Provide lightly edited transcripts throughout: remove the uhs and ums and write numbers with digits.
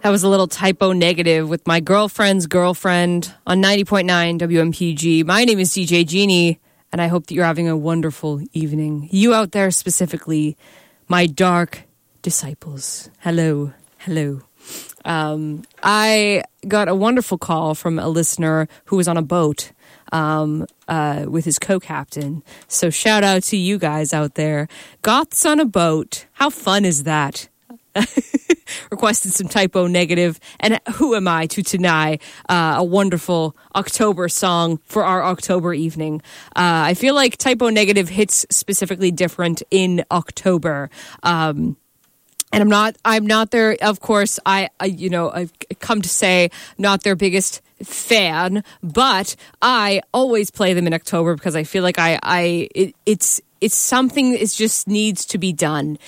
That was a little Typo Negative with My Girlfriend's Girlfriend on 90.9 WMPG. My name is DJ Jeannie, and I hope that you're having a wonderful evening. You out there specifically, my dark disciples. Hello, hello. I got a wonderful call from a listener who was on a boat with his co-captain. So shout out to you guys out there. Goths on a boat. How fun is that? Requested some Typo Negative, and who am I to deny a wonderful October song for our October evening. I feel like Typo Negative hits specifically different in October. And I'm not their, of course, I've come to say not their biggest fan, but I always play them in October because I feel like it's something that just needs to be done,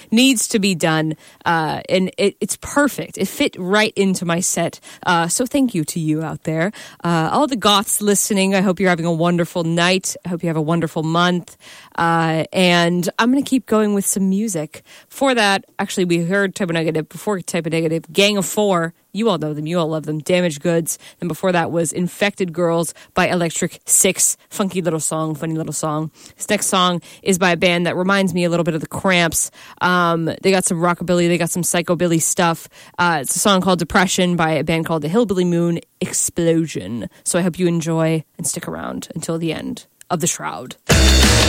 and it's perfect. It fit right into my set. So thank you to you out there. All the goths listening, I hope you're having a wonderful night. I hope you have a wonderful month. And I'm going to keep going with some music. Before that, actually, we heard Typo Negative. Before Typo Negative, Gang of Four. You all know them. You all love them. Damaged Goods. And before that was Infected Girls by Electric Six. Funky little song. Funny little song. This next song is by a band that reminds me a little bit of the Cramps. They got some rockabilly. They got some psychobilly stuff. It's a song called Depression by a band called the Hillbilly Moon Explosion. So I hope you enjoy and stick around until the end of The Shroud.